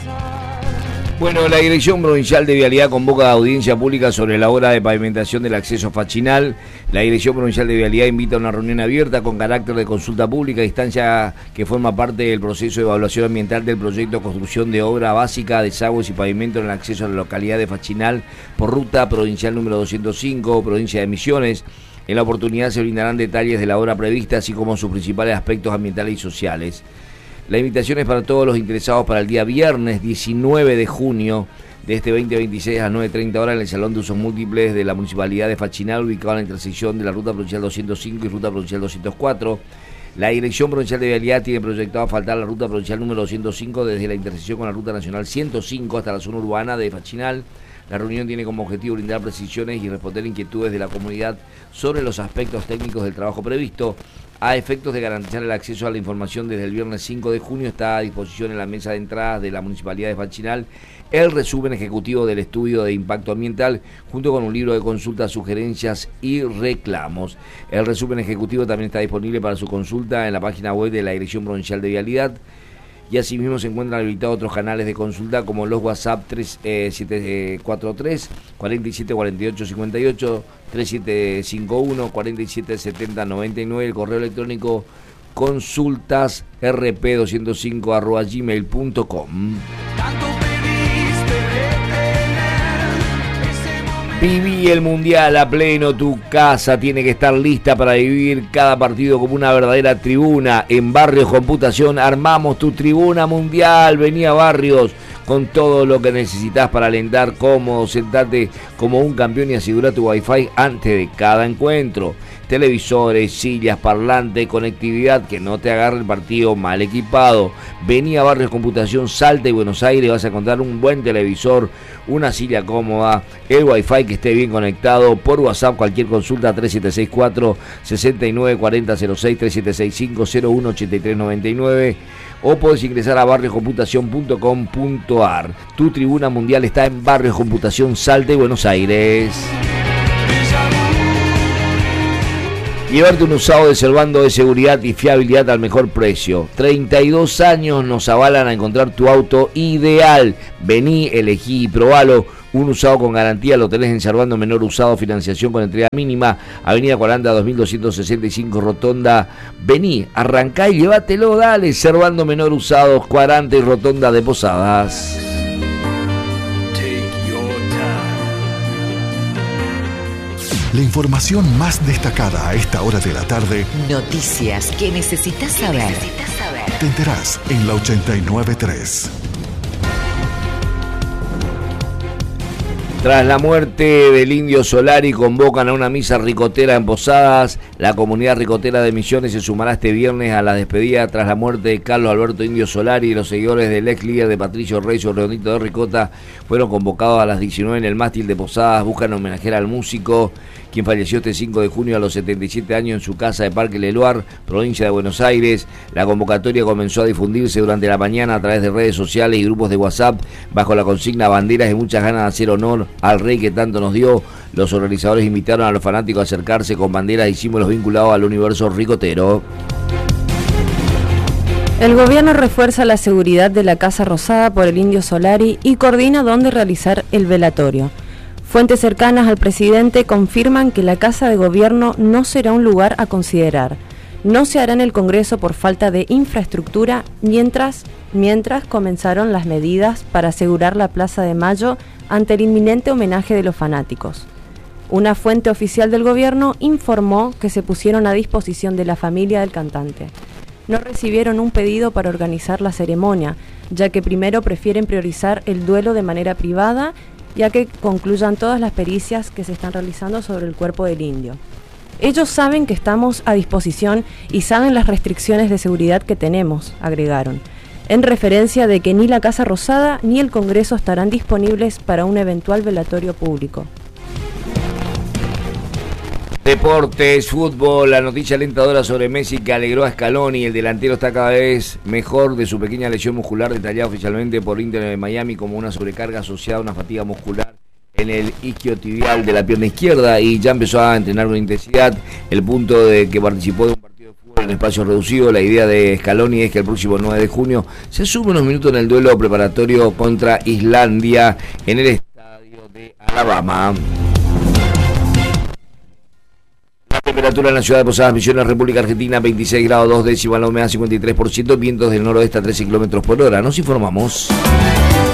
Bueno, la Dirección Provincial de Vialidad convoca a audiencia pública sobre la obra de pavimentación del acceso Fachinal. La Dirección Provincial de Vialidad invita a una reunión abierta con carácter de consulta pública, instancia que forma parte del proceso de evaluación ambiental del proyecto de construcción de obra básica, desagües y pavimento en el acceso a la localidad de Fachinal por ruta provincial número 205, provincia de Misiones. En la oportunidad se brindarán detalles de la obra prevista, así como sus principales aspectos ambientales y sociales. La invitación es para todos los interesados para el día viernes 19 de junio de este 2026 a las 9:30 horas en el Salón de Usos Múltiples de la Municipalidad de Fachinal, ubicado en la intersección de la Ruta Provincial 205 y Ruta Provincial 204. La Dirección Provincial de Vialidad tiene proyectado asfaltar la Ruta Provincial número 205 desde la intersección con la Ruta Nacional 105 hasta la zona urbana de Fachinal. La reunión tiene como objetivo brindar precisiones y responder inquietudes de la comunidad sobre los aspectos técnicos del trabajo previsto. A efectos de garantizar el acceso a la información, desde el viernes 5 de junio está a disposición en la mesa de entradas de la Municipalidad de Fachinal el resumen ejecutivo del estudio de impacto ambiental, junto con un libro de consultas, sugerencias y reclamos. El resumen ejecutivo también está disponible para su consulta en la página web de la Dirección Provincial de Vialidad. Y asimismo se encuentran habilitados otros canales de consulta como los WhatsApp 3743 4748 58, 3751 4770 99, el correo electrónico consultasrp205@gmail.com. Viví el Mundial a pleno, tu casa tiene que estar lista para vivir cada partido como una verdadera tribuna. En Barrios Computación armamos tu tribuna mundial. Vení a Barrios con todo lo que necesitas para alentar cómodo, sentate como un campeón y asegura tu wifi antes de cada encuentro. Televisores, sillas, parlantes, conectividad, que no te agarre el partido mal equipado. Vení a Barrios Computación, Salta y Buenos Aires, vas a encontrar un buen televisor, una silla cómoda, el wifi que esté bien conectado. Por WhatsApp cualquier consulta 3764 694006, 3765 018399, o podés ingresar a barrioscomputacion.com.ar. Tu tribuna mundial está en Barrios Computación, Salta y Buenos Aires. Llevarte un usado de Servando de seguridad y fiabilidad al mejor precio. 32 años nos avalan a encontrar tu auto ideal. Vení, elegí y probalo. Un usado con garantía lo tenés en Servando Menor Usado, financiación con entrega mínima, Avenida Colanda 2265 Rotonda. Vení, arrancá y llévatelo, dale. Servando Menor Usados, Cuadrante y Rotonda de Posadas. La información más destacada a esta hora de la tarde. Noticias que necesitas saber. Te enterás en la 89.3. Tras la muerte del Indio Solari, convocan a una misa ricotera en Posadas. La comunidad ricotera de Misiones se sumará este viernes a la despedida tras la muerte de Carlos Alberto Indio Solari. Los seguidores del ex líder de Patricio Reyes, Leonito de Ricota, fueron convocados a las 19 en el mástil de Posadas. Buscan homenajear al músico, quien falleció este 5 de junio a los 77 años en su casa de Parque Leluar, provincia de Buenos Aires. La convocatoria comenzó a difundirse durante la mañana a través de redes sociales y grupos de WhatsApp, bajo la consigna "Banderas y muchas ganas de hacer honor al rey que tanto nos dio". Los organizadores invitaron a los fanáticos a acercarse con banderas y símbolos vinculados al universo ricotero. El gobierno refuerza la seguridad de la Casa Rosada por el Indio Solari y coordina dónde realizar el velatorio. Fuentes cercanas al presidente confirman que la Casa de Gobierno no será un lugar a considerar. No se hará en el Congreso por falta de infraestructura, mientras comenzaron las medidas para asegurar la Plaza de Mayo ante el inminente homenaje de los fanáticos. Una fuente oficial del gobierno informó que se pusieron a disposición de la familia del cantante. No recibieron un pedido para organizar la ceremonia, ya que primero prefieren priorizar el duelo de manera privada, ya que concluyan todas las pericias que se están realizando sobre el cuerpo del indio. Ellos saben que estamos a disposición y saben las restricciones de seguridad que tenemos, agregaron, en referencia de que ni la Casa Rosada ni el Congreso estarán disponibles para un eventual velatorio público. Deportes, fútbol, la noticia alentadora sobre Messi que alegró a Scaloni. El delantero está cada vez mejor de su pequeña lesión muscular, detallada oficialmente por Inter de Miami como una sobrecarga asociada a una fatiga muscular en el isquiotibial de la pierna izquierda, y ya empezó a entrenar con intensidad. El punto de que participó de un partido de fútbol en espacio reducido. La idea de Scaloni es que el próximo 9 de junio se sume unos minutos en el duelo preparatorio contra Islandia en el estadio de Alabama. La temperatura en la ciudad de Posadas Misiones, República Argentina, 26 grados 2 décimas, la humedad 53%, vientos del noroeste a 13 kilómetros por hora. Nos informamos.